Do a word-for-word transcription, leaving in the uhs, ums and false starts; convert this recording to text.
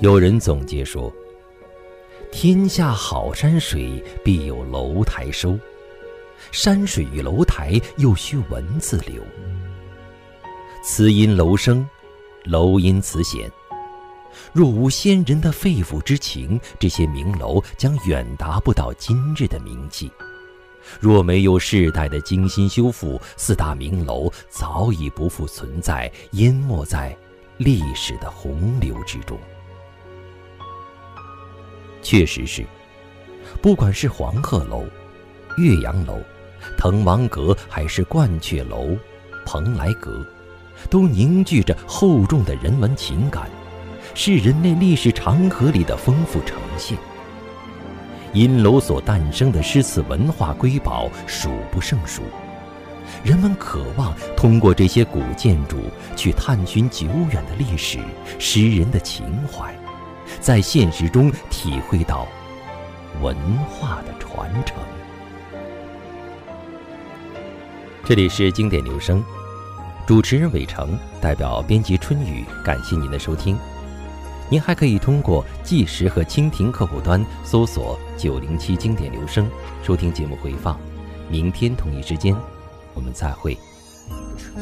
有人总结说，天下好山水，必有楼台收。山水与楼台，又须文字流。词因楼生，楼因词显。若无先人的肺腑之情，这些名楼将远达不到今日的名气。若没有世代的精心修复，四大名楼早已不复存在，淹没在历史的洪流之中。确实是，不管是黄鹤楼、岳阳楼、滕王阁，还是鹳雀楼、蓬莱阁，都凝聚着厚重的人文情感，是人类历史长河里的丰富呈现。因楼所诞生的诗词文化瑰宝数不胜数，人们渴望通过这些古建筑去探寻久远的历史、诗人的情怀，在现实中体会到文化的传承。这里是经典留声，主持人伟成，代表编辑春雨，感谢您的收听。您还可以通过计时和蜻蜓客户端搜索九零七经典留声，收听节目回放。明天同一时间，我们再会。